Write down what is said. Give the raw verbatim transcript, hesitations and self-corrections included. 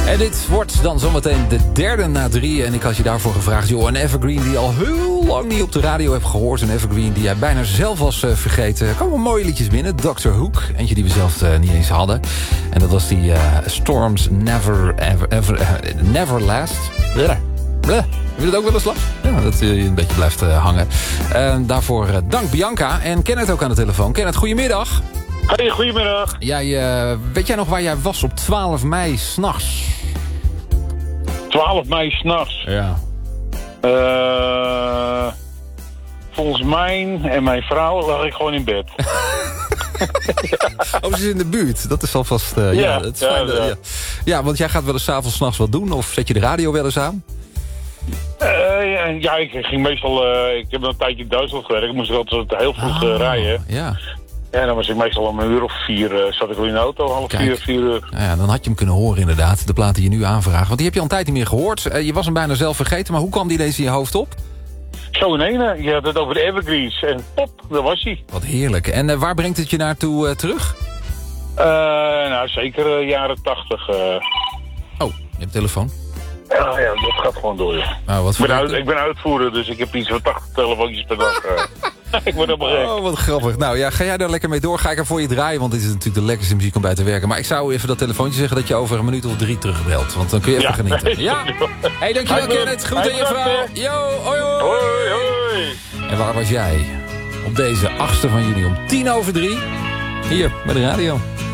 En dit wordt dan zometeen de derde na drie. En ik had je daarvoor gevraagd, joh, een evergreen die je al heel lang niet op de radio hebt gehoord. Een evergreen die jij bijna zelf was uh, vergeten. Er komen mooie liedjes binnen. doctor Hook, eentje die we zelf uh, niet eens hadden. En dat was die uh, Storms Never, ever, ever, uh, never Last. Bleh. Bleh. Heb je dat ook wel eens last? Ja, dat je een beetje blijft uh, hangen. Uh, daarvoor uh, dank Bianca. En Kenneth ook aan de telefoon. Kenneth, goedemiddag. Hey, goedemiddag. Jij, uh, weet jij nog waar jij was op twaalf mei s'nachts? twaalf mei s'nachts. Ja. Uh, volgens mij en mijn vrouw lag ik gewoon in bed. Oh, ze is in de buurt. Dat is alvast... Uh, ja, ja, dat is ja, fijn, ja. ja. Ja, want jij gaat wel eens 's avonds 's nachts wat doen? Of zet je de radio wel eens aan? Uh, ja, ik ging meestal... Uh, ik heb een tijdje in Duitsland gewerkt. Ik moest altijd heel vroeg uh, Ah, rijden. Ja. Ja, dan was ik meestal om een uur of vier... Uh, zat ik al in de auto, half Kijk. vier, vier uur. Nou ja, dan had je hem kunnen horen inderdaad. De plaat die je nu aanvraagt. Want die heb je al een tijd niet meer gehoord. Uh, je was hem bijna zelf vergeten. Maar hoe kwam die deze in je hoofd op? Zo in ene. Je had het over de evergreens. En pop, daar was hij. Wat heerlijk. En uh, waar brengt het je naartoe uh, terug? Uh, nou, zeker uh, jaren tachtig. Uh. Oh, je hebt telefoon. Ja, ja, dat gaat gewoon door. Ja. Nou, wat Ik, ben voor... uit, ik ben uitvoerder, dus ik heb iets van tachtig telefoontjes per dag. Uh. Ik word helemaal gek. Oh, wat grappig. Nou ja, ga jij daar lekker mee door? Ga ik er voor je draaien, want dit is natuurlijk de lekkerste muziek om bij te werken. Maar ik zou even dat telefoontje zeggen dat je over een minuut of drie terugbelt. Want dan kun je even Ja, genieten. nee, Ja? Hey, dankjewel Hij Kenneth. Groet hij aan je vrouw. bedankt, Yo, hoi hoi. Hoi, hoi. En waar was jij? Op deze achtste van juni om tien over drie. Hier, bij de radio.